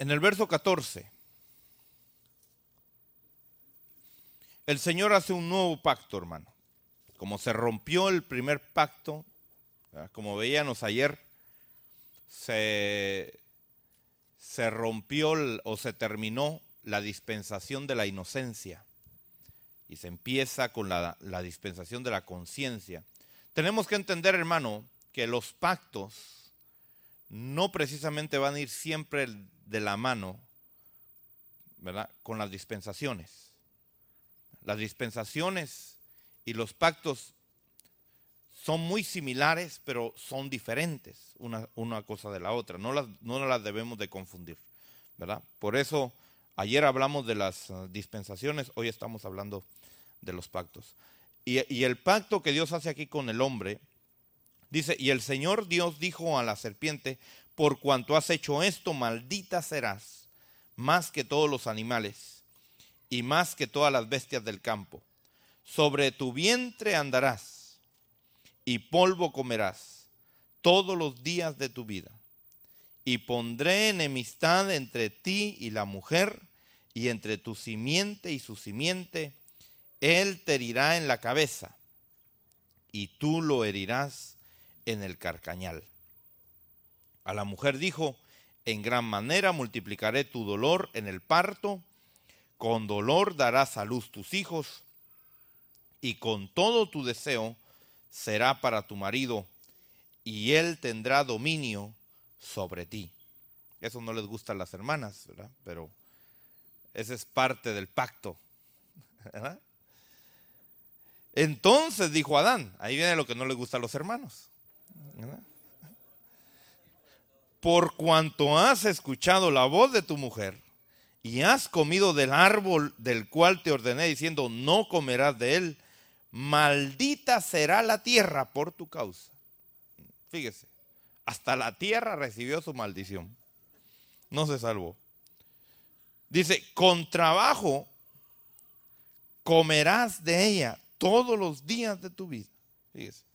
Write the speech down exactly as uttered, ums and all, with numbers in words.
En el verso catorce, el Señor hace un nuevo pacto, hermano. Como se rompió el primer pacto, ¿verdad? Como veíamos ayer, se, se rompió el, o se terminó la dispensación de la inocencia y se empieza con la, la dispensación de la conciencia. Tenemos que entender, hermano, que los pactos no precisamente van a ir siempre de la mano, ¿verdad?, con las dispensaciones. Las dispensaciones y los pactos son muy similares, pero son diferentes una, una cosa de la otra. No las, no las debemos de confundir, ¿verdad? Por eso ayer hablamos de las dispensaciones, hoy estamos hablando de los pactos. Y, y el pacto que Dios hace aquí con el hombre, dice, y el Señor Dios dijo a la serpiente, por cuanto has hecho esto, maldita serás, más que todos los animales, y más que todas las bestias del campo. Sobre tu vientre andarás, y polvo comerás todos los días de tu vida. Y pondré enemistad entre ti y la mujer, y entre tu simiente y su simiente. Él te herirá en la cabeza, y tú lo herirás en el carcañal. A la mujer dijo, en gran manera multiplicaré tu dolor en el parto, con dolor darás a luz tus hijos, y con todo tu deseo será para tu marido, y él tendrá dominio sobre ti. Eso no les gusta a las hermanas, ¿verdad? Pero esa es parte del pacto, ¿verdad? Entonces dijo Adán, ahí viene lo que no les gusta a los hermanos, ¿verdad? Por cuanto has escuchado la voz de tu mujer y has comido del árbol del cual te ordené diciendo, no comerás de él, maldita será la tierra por tu causa. Fíjese, hasta la tierra recibió su maldición, no se salvó. Dice, con trabajo comerás de ella todos los días de tu vida. Fíjese,